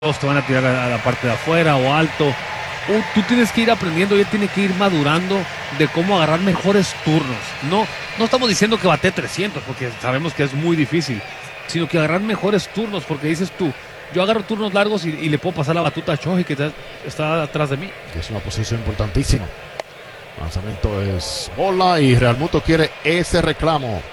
te van a tirar a la parte de afuera o alto. Tú tienes que ir aprendiendo y él tiene que ir madurando de cómo agarrar mejores turnos. No estamos diciendo que bate 300 porque sabemos que es muy difícil, sino que agarrar mejores turnos, porque dices tú, yo agarro turnos largos y le puedo pasar la batuta a Shohei que está atrás de mí. Es una posición importantísima. Lanzamiento es bola y Real Muto quiere ese reclamo.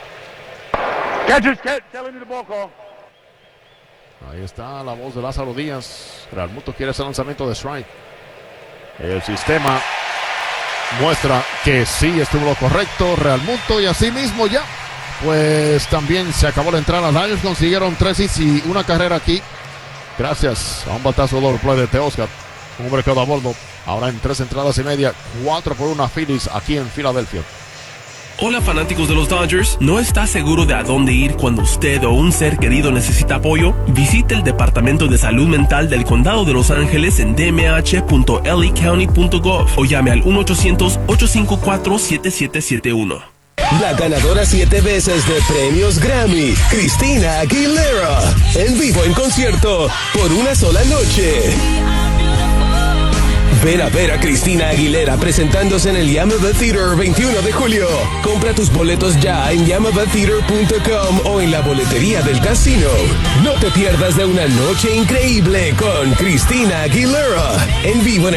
Ahí está la voz de Lázaro Díaz. Real Muto quiere ese lanzamiento de strike. El sistema muestra que sí estuvo lo correcto Real Muto, y así mismo ya pues también se acabó la entrada. Los Dodgers consiguieron 3 hits y una carrera aquí gracias a un batazo doble play de Teoscar, un hombre quedó a bordo. Ahora en 3 entradas y media, 4-1 Phillies aquí en Filadelfia. Hola fanáticos de los Dodgers, ¿no está seguro de a dónde ir cuando usted o un ser querido necesita apoyo? Visite el Departamento de Salud Mental del Condado de Los Ángeles en dmh.lacounty.gov o llame al 1-800-854-7771. La ganadora 7 veces de premios Grammy, Christina Aguilera, en vivo en concierto por una sola noche. Ven a ver a Christina Aguilera presentándose en el Yamava Theater 21 de julio. Compra tus boletos ya en yamavatheater.com o en la boletería del casino. No te pierdas de una noche increíble con Christina Aguilera en vivo en